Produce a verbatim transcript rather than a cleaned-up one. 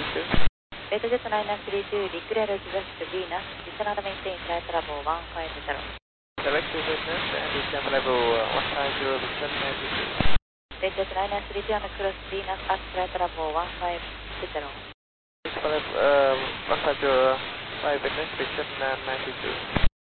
two. Beta Jet nine nine three two, declare request to Venus, descend and maintain flight level one five zero. Direct to Venus and descend level uh, one five zero, descend ninety two. Beta Jet nine nine three two and cross Venus at flight level one five zero. Uh, one five zero, five Venus, descend ninety two.